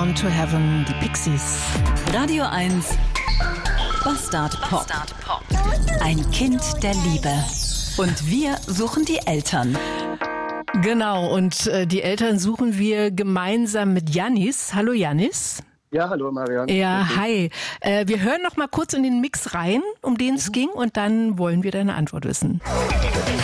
Down to Heaven, die Pixies. Radio 1 Bastard Pop. Ein Kind der Liebe. Und wir suchen die Eltern. Genau, und die Eltern suchen wir gemeinsam mit Yannis. Hallo Yannis. Ja, hallo Marianne. Ja, hi. Wir hören noch mal kurz in den Mix rein, um den es ging, und dann wollen wir deine Antwort wissen.